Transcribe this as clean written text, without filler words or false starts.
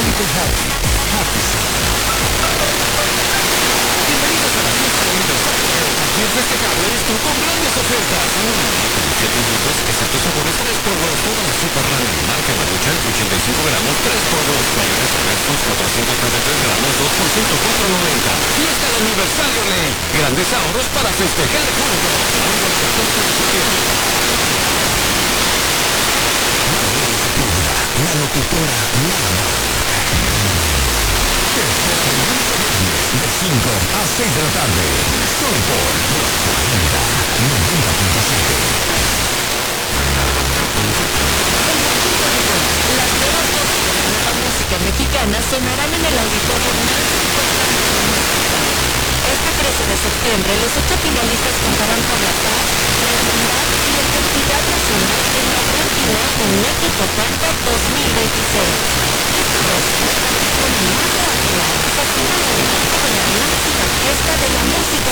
Felipe Hardy, Happy Song. Bienvenidos a la fiesta de aniversario. Aquí el festejado eres tú con grandes ofertas. 7 minutos, excepto sabores 3x2. Toda la sopa Rally, marca Maruchan, 85 gramos, 3x2. Mayores frescos, 433 gramos, 2 por 104.90. Fiesta de aniversario, Ley. Grandes ahorros para festejar juntos. Vámonos al 14 de septiembre. La locutora de 5 a 6 de la tarde, solo por los 40 90.7. Las nuevas voces de la nueva música mexicana sonarán en el auditorio Nancy Costa. Este 13 de septiembre, los 8 finalistas contarán por la paz, la hermandad y la identidad nacional en la gran final de México Canta 2020.